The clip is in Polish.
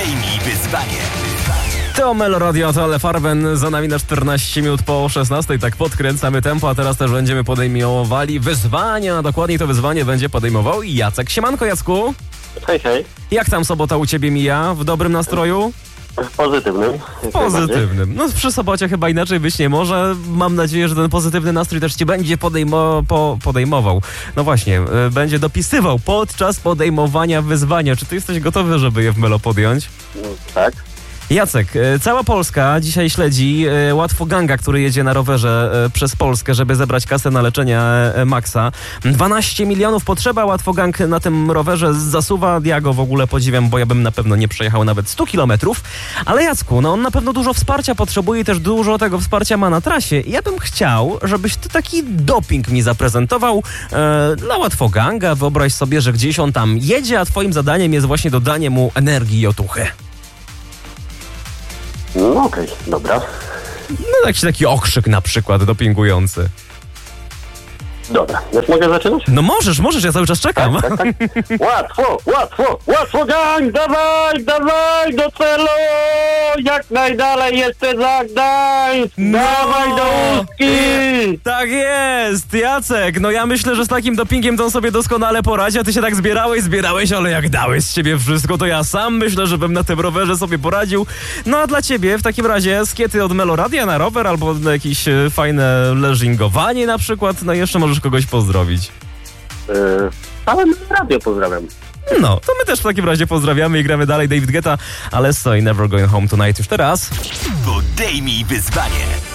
Podejmij wyzwanie. To Melo Radio, to Ale Farben, za nami na 14 minut po 16, tak podkręcamy tempo, a teraz też będziemy podejmowali wyzwania. Dokładniej to wyzwanie będzie podejmował Jacek. Siemanko, Jacku. Hej, hej. Jak tam sobota u ciebie mija? W dobrym nastroju? Pozytywnym. Pozytywnym. No przy sobocie chyba inaczej być nie może. Mam nadzieję, że ten pozytywny nastrój też cię będzie podejmował. No właśnie, będzie dopisywał podczas podejmowania wyzwania. Czy ty jesteś gotowy, żeby je w Melo podjąć? Tak. Jacek, cała Polska dzisiaj śledzi Łatwoganga, który jedzie na rowerze przez Polskę, żeby zebrać kasę na leczenie Maxa. 12 milionów potrzeba, Łatwogang na tym rowerze zasuwa. Ja go w ogóle podziwiam, bo ja bym na pewno nie przejechał nawet 100 kilometrów. Ale Jacku, no on na pewno dużo wsparcia potrzebuje i też dużo tego wsparcia ma na trasie. Ja bym chciał, żebyś ty taki doping mi zaprezentował dla Łatwoganga. Wyobraź sobie, że gdzieś on tam jedzie, a twoim zadaniem jest właśnie dodanie mu energii i otuchy. No okej, dobra. No jakiś taki okrzyk na przykład dopingujący. Dobra, już mogę zaczynać? No możesz, ja cały czas czekam. Tak. Łatwo, gang, dawaj do celu, jak najdalej jeszcze za Gdańsk, dawaj do Łuski. Tak jest, Jacek, no ja myślę, że z takim dopingiem to on sobie doskonale poradzi, a ty się tak zbierałeś, ale jak dałeś z ciebie wszystko, to ja sam myślę, że bym na tym rowerze sobie poradził. No a dla ciebie w takim razie skiety od Melo Radia na rower albo na jakieś fajne leżingowanie na przykład, no jeszcze możesz kogoś pozdrowić. Całe radio pozdrawiam. No, to my też w takim razie pozdrawiamy i gramy dalej David Guetta, ale Never Going Home Tonight już teraz. Podejmij wyzwanie.